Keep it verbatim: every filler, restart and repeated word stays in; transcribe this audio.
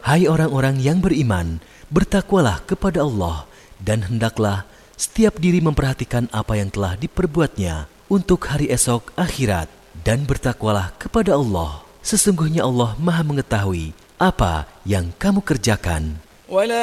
Hai orang-orang yang beriman, bertakwalah kepada Allah, dan hendaklah setiap diri memperhatikan apa yang telah diperbuatnya untuk hari esok akhirat, dan bertakwalah kepada Allah. Sesungguhnya Allah Maha mengetahui apa yang kamu kerjakan.